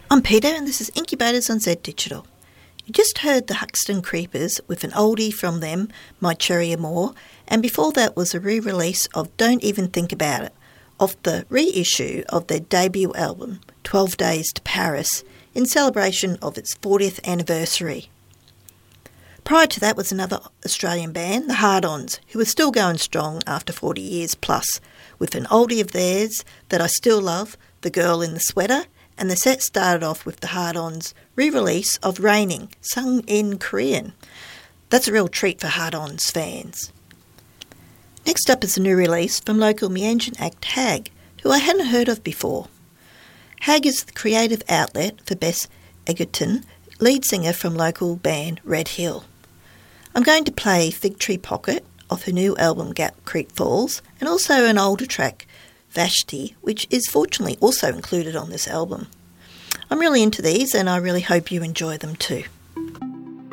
I'm Peter and this is Incubators on Z Digital. You just heard the Huxton Creepers with an oldie from them, My Cherry Amour, and before that was a re-release of Don't Even Think About It, of the reissue of their debut album, 12 Days to Paris, in celebration of its 40th anniversary. Prior to that was another Australian band, the Hard-Ons, who are still going strong after 40 years plus, with an oldie of theirs that I still love, The Girl in the Sweater, and the set started off with the Hard-Ons' re-release of Raining, sung in Korean. That's a real treat for Hard-Ons fans. Next up is a new release from local Meanjin act Hag, who I hadn't heard of before. Hag is the creative outlet for Bess Egerton, lead singer from local band Red Hill. I'm going to play Fig Tree Pocket off her new album Gap Creek Falls, and also an older track, Vashti, which is fortunately also included on this album. I'm really into these and I really hope you enjoy them too.